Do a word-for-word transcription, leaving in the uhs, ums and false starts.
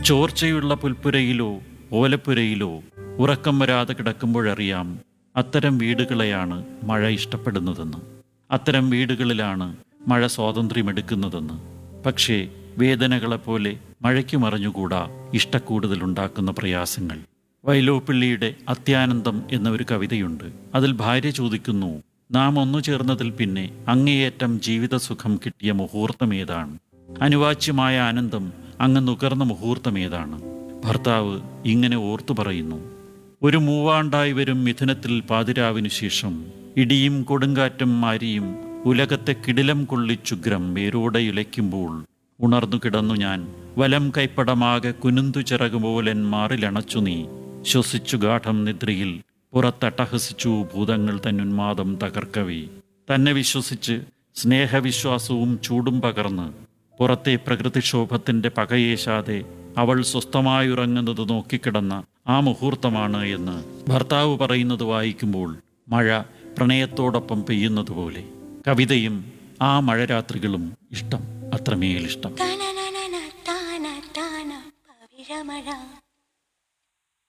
ചോർച്ചയുള്ള പുൽപ്പുരയിലോ ഓലപ്പുരയിലോ ഉറക്കം വരാതെ കിടക്കുമ്പോഴറിയാം അത്തരം വീടുകളെയാണ് മഴ ഇഷ്ടപ്പെടുന്നതെന്ന്, അത്തരം വീടുകളിലാണ് മഴ സ്വാതന്ത്ര്യമെടുക്കുന്നതെന്ന്. പക്ഷേ വേദനകളെപ്പോലെ മഴയ്ക്ക് മറിഞ്ഞുകൂടാ ഇഷ്ടക്കൂടുതലുണ്ടാക്കുന്ന പ്രയാസങ്ങൾ. വൈലോപ്പിള്ളിയുടെ അത്യാനന്ദം എന്ന ഒരു കവിതയുണ്ട്. അതിൽ ഭാര്യ ചോദിക്കുന്നു, നാം ഒന്നു ചേർന്നതിൽ പിന്നെ അങ്ങേയറ്റം ജീവിതസുഖം കിട്ടിയ മുഹൂർത്തമേതാണ്? അനുവാച്യമായ ആനന്ദം അങ്ങ് നുകർന്ന മുഹൂർത്തമേതാണ്? ഭർത്താവ് ഇങ്ങനെ ഓർത്തു പറയുന്നു, ഒരു മൂവാണ്ടായി വരും മിഥുനത്തിൽ പാതിരാവിനു ശേഷം ഇടിയും കൊടുങ്കാറ്റും മാരിയും ഉലകത്തെ കിടിലം കൊള്ളിച്ചുഗ്രം വേരോടെ ഇലയ്ക്കുമ്പോൾ ഉണർന്നു കിടന്നു ഞാൻ, വലം കൈപ്പടമാകെ കുനുന്തു ചിറകുപോലെൻ മാറിലണച്ചു നീ, ശ്വസിച്ചു ഗാഠം നിദ്രയിൽ പുറത്തട്ടഹസിച്ചു ഭൂതങ്ങൾ തന്നുന്മാദം തകർക്കവേ. തന്നെ വിശ്വസിച്ച് സ്നേഹവിശ്വാസവും ചൂടും പകർന്ന് പുറത്തെ പ്രകൃതിക്ഷോഭത്തിൻ്റെ പകയേശാതെ അവൾ സ്വസ്ഥമായുറങ്ങുന്നത് നോക്കിക്കിടന്ന ആ മുഹൂർത്തമാണ് എന്ന് ഭർത്താവ് പറയുന്നത് വായിക്കുമ്പോൾ മഴ പ്രണയത്തോടൊപ്പം പെയ്യുന്നതുപോലെ കവിതയും ആ മഴരാത്രികളും ഇഷ്ടം, അത്രമേലിഷ്ടം.